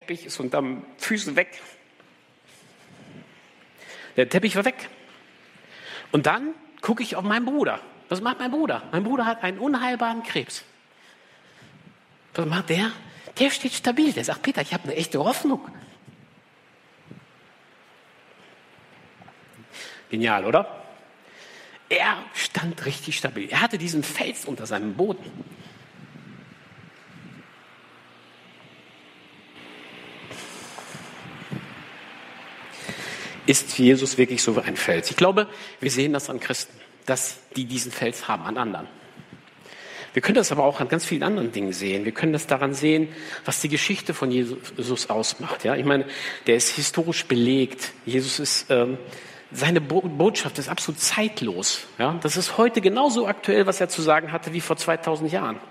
Teppich ist unterm Füßen weg. Der Teppich war weg. Und dann gucke ich auf meinen Bruder. Was macht mein Bruder? Mein Bruder hat einen unheilbaren Krebs. Was macht der? Der steht stabil. Der sagt, Peter, ich habe eine echte Hoffnung. Genial, oder? Er stand richtig stabil. Er hatte diesen Fels unter seinem Boden. Ist Jesus wirklich so ein Fels? Ich glaube, wir sehen das an Christen, dass die diesen Fels haben, an anderen. Wir können das aber auch an ganz vielen anderen Dingen sehen. Wir können das daran sehen, was die Geschichte von Jesus ausmacht. Ja, ich meine, der ist historisch belegt. Jesus ist, seine Botschaft ist absolut zeitlos. Ja, das ist heute genauso aktuell, was er zu sagen hatte, wie vor 2000 Jahren.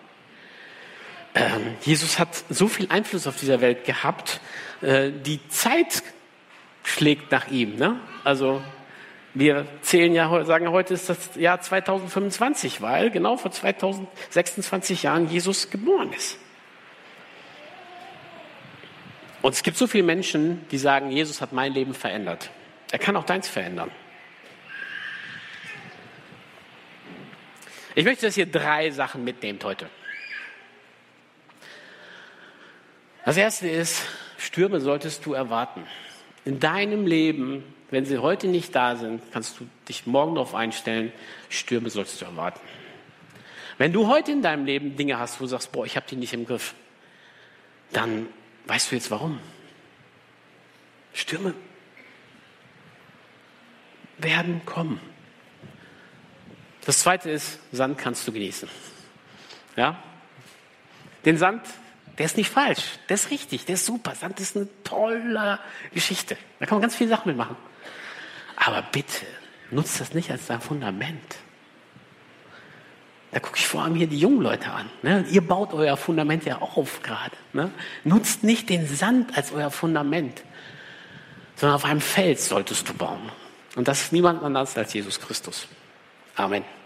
Jesus hat so viel Einfluss auf dieser Welt gehabt. Die Zeit schlägt nach ihm. Ne? Also wir zählen ja, sagen heute ist das Jahr 2025, weil genau vor 2026 Jahren Jesus geboren ist. Und es gibt so viele Menschen, die sagen, Jesus hat mein Leben verändert. Er kann auch deins verändern. Ich möchte, dass ihr 3 Sachen mitnehmt heute. Das erste ist, Stürme solltest du erwarten. In deinem Leben, wenn sie heute nicht da sind, kannst du dich morgen darauf einstellen, Stürme sollst du erwarten. Wenn du heute in deinem Leben Dinge hast, wo du sagst, boah, ich habe die nicht im Griff, dann weißt du jetzt warum. Stürme werden kommen. Das zweite ist, Sand kannst du genießen. Ja? Den Sand, der ist nicht falsch, der ist richtig, der ist super. Sand ist eine tolle Geschichte. Da kann man ganz viele Sachen mitmachen. Aber bitte, nutzt das nicht als dein Fundament. Da gucke ich vor allem hier die jungen Leute an. Ne? Ihr baut euer Fundament ja auch auf gerade. Ne? Nutzt nicht den Sand als euer Fundament, sondern auf einem Fels solltest du bauen. Und das ist niemand anders als Jesus Christus. Amen.